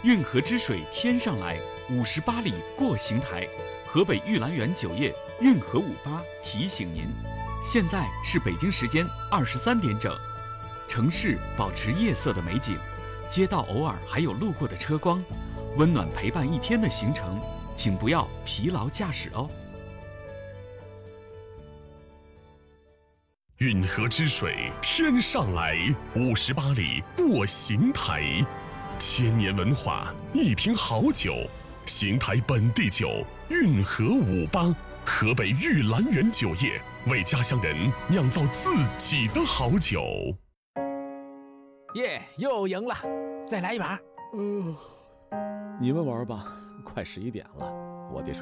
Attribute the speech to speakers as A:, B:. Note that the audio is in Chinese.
A: 运河之水天上来，58里过邢台。河北玉兰园酒业运河58提醒您，现在是北京时间23点整，城市保持夜色的美景，街道偶尔还有路过的车光，温暖陪伴一天的行程，请不要疲劳驾驶哦。
B: 运河之水天上来，58里过邢台。千年文化，一瓶好酒，邢台本地酒运河58，河北玉兰园酒业为家乡人酿造自己的好酒。
C: 耶，又赢了，再来一把。
D: 你们玩吧，快11点了，我得